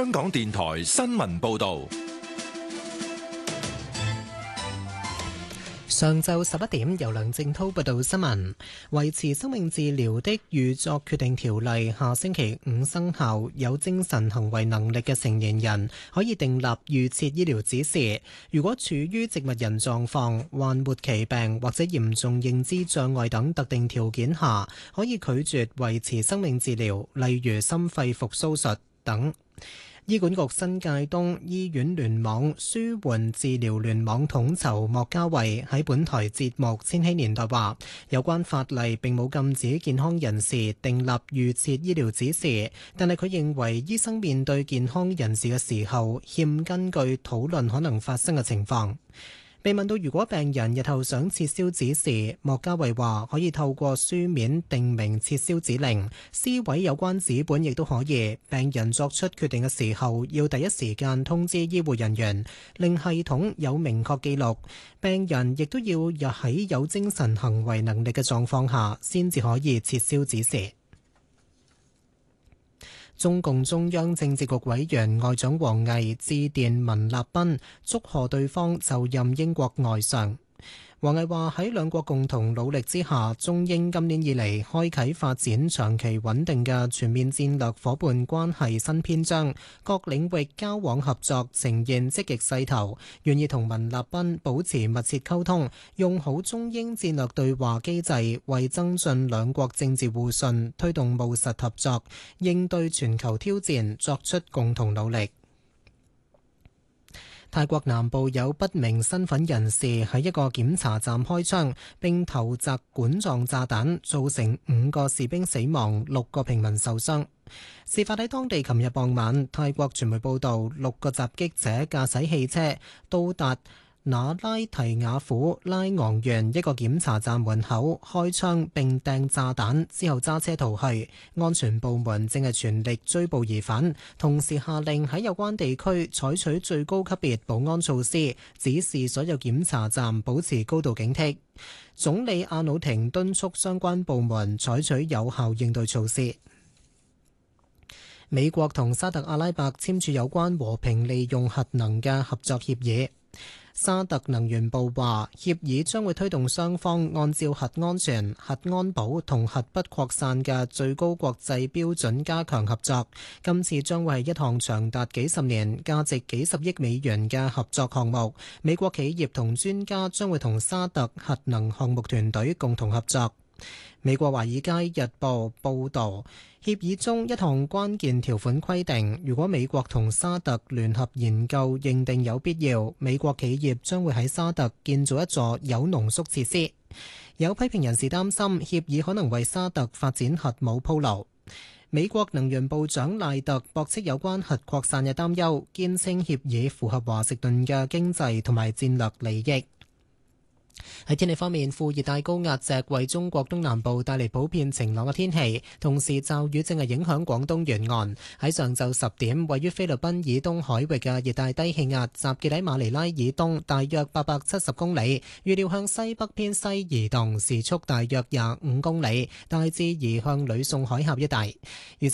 香港電台新聞報道。 上晝11點，由梁正滔報道新聞。維持生命治療的預作決定條例下星期5生效，有精神行為能力嘅成年人可以訂立預設醫療指示。如果處於植物人狀況、患末期病或者嚴重認知障礙等特定條件下，可以拒絕維持生命治療，例如心肺復甦術等。醫管局新界東醫院聯網舒緩治療聯網統籌莫家慧喺本台節目《千禧年代》話，有關法例並冇禁止健康人士訂立預設醫療指示，但係佢認為醫生面對健康人士嘅時候，欠根據討論可能發生嘅情況。被問到如果病人日後想撤銷指示，莫家慧話可以透過書面訂明撤銷指令，撕毀有關紙本亦都可以。病人作出決定嘅時候，要第一時間通知醫護人員，令系統有明確記錄。病人亦都要喺有精神行為能力嘅狀況下，先至可以撤銷指示。中共中央政治局委員外長王毅致電文立彬，祝賀對方就任英國外相。王毅話喺兩國共同努力之下，中英今年以嚟開啟發展長期穩定嘅全面戰略夥伴關係新篇章，各領域交往合作呈現積極勢頭，願意同文立彬保持密切溝通，用好中英戰略對話機制，為增進兩國政治互信、推動務實合作、應對全球挑戰作出共同努力。泰國南部有不明身份人士喺一個檢查站開槍，並投擲管狀炸彈，造成5個士兵死亡，6個平民受傷。事發喺當地琴日傍晚，泰國傳媒報道，6個襲擊者駕駛汽車到達那拉提雅府拉昂縣一個檢查站門口開槍並掟炸彈，之後揸車逃去。安全部門正係全力追捕疑犯，同時下令喺有關地區採取最高級別保安措施，指示所有檢查站保持高度警惕。總理阿努廷敦促相關部門採取有效應對措施。美國同沙特阿拉伯簽署有關和平利用核能嘅合作協議。沙特能源部話，協議將會推動雙方按照核安全、核安保同核不擴散嘅最高國際標準加強合作。今次將會係一項長達幾十年、價值幾十億美元嘅合作項目。美國企業同專家將會同沙特核能項目團隊共同合作。美國《華爾街日報》報導，協議中一項關鍵條款規定，如果美國同沙特聯合研究認定有必要，美國企業將會喺沙特建造一座鈾濃縮設施。有批評人士擔心協議可能為沙特發展核武鋪路。美國能源部長賴特駁斥有關核擴散嘅擔憂，堅稱協議符合華盛頓嘅經濟同埋戰略利益。喺天氣方面，副熱帶高壓脊為中國東南部帶嚟普遍晴朗嘅天氣，同時驟雨正係影響廣東沿岸。喺上晝10點，位於菲律賓以東海域嘅熱帶低氣壓集結喺馬尼拉以東大約870公里，預料向西北偏西移動，時速大約25公里，大致移向呂宋海峽一帶。